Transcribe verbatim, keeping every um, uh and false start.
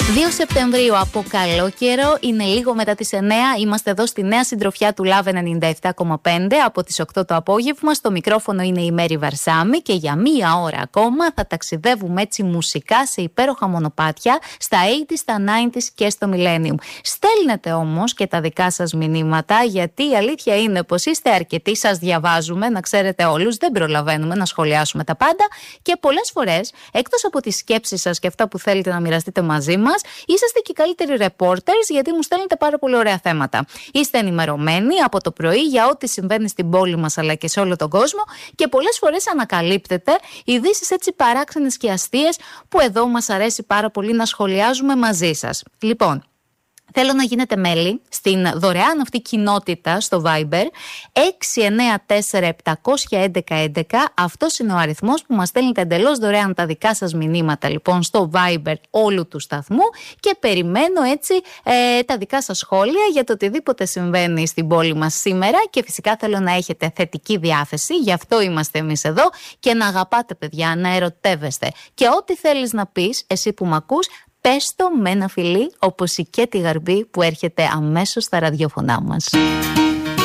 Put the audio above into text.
δύο Σεπτεμβρίου από καλό καιρό, είναι λίγο μετά τις εννέα. Είμαστε εδώ στη νέα συντροφιά του Love ενενήντα επτά κόμμα πέντε από τις οκτώ το απόγευμα. Στο μικρόφωνο είναι η Μέρη Βαρσάμη και για μία ώρα ακόμα θα ταξιδεύουμε έτσι μουσικά σε υπέροχα μονοπάτια στα ογδόντα, στα ενενήντα και στο Millennium. Στέλνετε όμως και τα δικά σας μηνύματα, γιατί η αλήθεια είναι πως είστε αρκετοί, σας διαβάζουμε, να ξέρετε όλους, δεν προλαβαίνουμε να σχολιάσουμε τα πάντα και πολλές φορές, εκτός από τις σκέψεις σας και αυτά που θέλετε να μοιραστείτε μαζί μας, είσαστε και οι καλύτεροι reporters, γιατί μου στέλνετε πάρα πολύ ωραία θέματα. Είστε ενημερωμένοι από το πρωί για ό,τι συμβαίνει στην πόλη μας αλλά και σε όλο τον κόσμο και πολλές φορές ανακαλύπτετε ειδήσεις έτσι παράξενες και αστείες που εδώ μας αρέσει πάρα πολύ να σχολιάζουμε μαζί σας. Λοιπόν, θέλω να γίνετε μέλη στην δωρεάν αυτή κοινότητα στο Viber έξι εννέα τέσσερα επτά ένα ένα ένα ένα. Αυτός είναι ο αριθμός που μας στέλνετε εντελώς δωρεάν τα δικά σας μηνύματα λοιπόν στο Viber όλου του σταθμού και περιμένω έτσι ε, τα δικά σας σχόλια για το οτιδήποτε συμβαίνει στην πόλη μας σήμερα και φυσικά θέλω να έχετε θετική διάθεση, γι' αυτό είμαστε εμείς εδώ και να αγαπάτε παιδιά, να ερωτεύεστε και ό,τι θέλεις να πεις εσύ που μ' ακούς, πες το με ένα φιλί όπως η Κέτη Γαρμπή που έρχεται αμέσως στα ραδιόφωνά μας.